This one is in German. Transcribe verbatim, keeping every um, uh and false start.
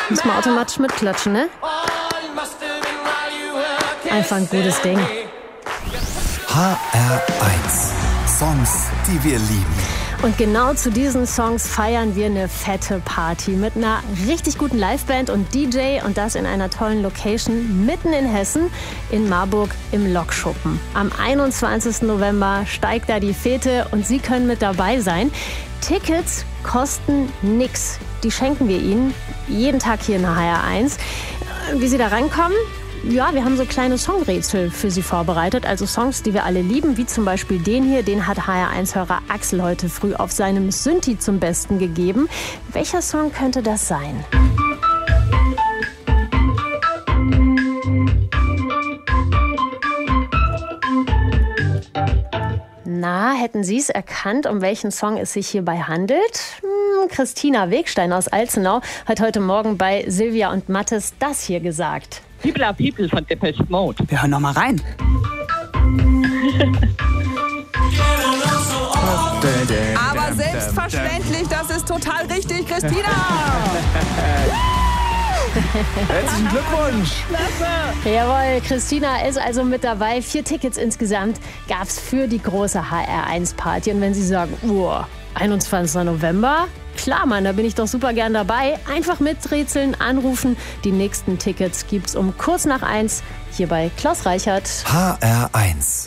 Muss man automatisch mitklatschen, ne? Einfach ein gutes Ding. H R eins. Songs, die wir lieben. Und genau zu diesen Songs feiern wir eine fette Party mit einer richtig guten Liveband und D J und das in einer tollen Location mitten in Hessen, in Marburg im Lokschuppen. Am einundzwanzigsten November steigt da die Fete und Sie können mit dabei sein. Tickets kosten nix. Die schenken wir Ihnen jeden Tag hier in H R eins. Wie Sie da rankommen? Ja, wir haben so kleine Songrätsel für Sie vorbereitet. Also Songs, die wir alle lieben, wie zum Beispiel den hier. Den hat H R eins-Hörer Axel heute früh auf seinem Synthi zum Besten gegeben. Welcher Song könnte das sein? Na, hätten Sie es erkannt, um welchen Song es sich hierbei handelt? Hm, Christina Wegstein aus Alzenau hat heute Morgen bei Silvia und Mattes das hier gesagt. People are People von Depeche Mode. Wir hören noch mal rein. Aber selbstverständlich, das ist total richtig, Christina! Herzlichen Glückwunsch! Jawohl, Christina ist also mit dabei. Vier Tickets insgesamt gab's für die große H R eins Party. Und wenn Sie sagen, oh, einundzwanzigsten November, klar, Mann, da bin ich doch super gern dabei. Einfach miträtseln, anrufen. Die nächsten Tickets gibt's um kurz nach eins hier bei Klaus Reichert. H R eins.